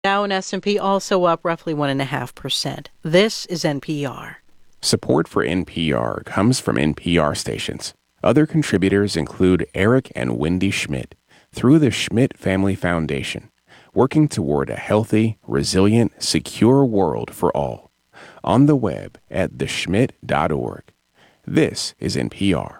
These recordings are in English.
Dow and S&P also up roughly 1.5%. This is NPR. Support for NPR comes from NPR stations. Other contributors include Eric and Wendy Schmidt through the Schmidt Family Foundation, working toward a healthy, resilient, secure world for all. On the web at theschmidt.org. This is NPR.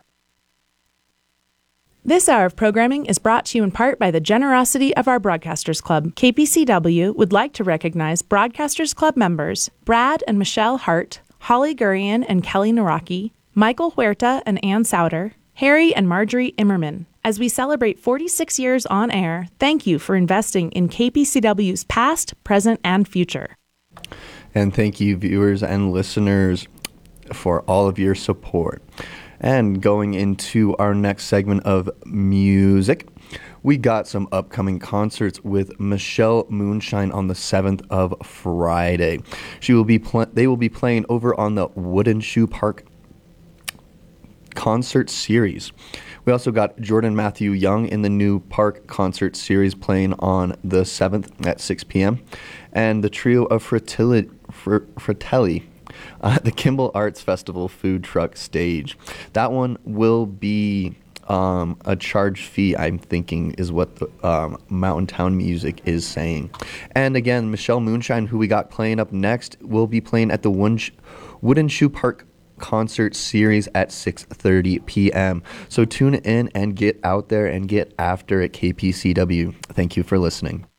This hour of programming is brought to you in part by the generosity of our Broadcasters Club. KPCW would like to recognize Broadcasters Club members Brad and Michelle Hart, Holly Gurian and Kelly Naraki, Michael Huerta and Ann Souter, Harry and Marjorie Immerman. As we celebrate 46 years on air, thank you for investing in KPCW's past, present, and future. And thank you, viewers and listeners, for all of your support. And going into our next segment of music, we got some upcoming concerts with Michelle Moonshine on the 7th of Friday. They will be playing over on the Wooden Shoe Park concert series. We also got Jordan Matthew Young in the new Park concert series playing on the 7th at 6 p.m. And the trio of Fratelli the Kimball Arts Festival food truck stage. That one will be a charge fee, I'm thinking, is what the Mountain Town Music is saying. And again, Michelle Moonshine, who we got playing up next, will be playing at the Wooden Shoe Park concert series at 6:30 p.m. So tune in and get out there and get after at KPCW. Thank you for listening.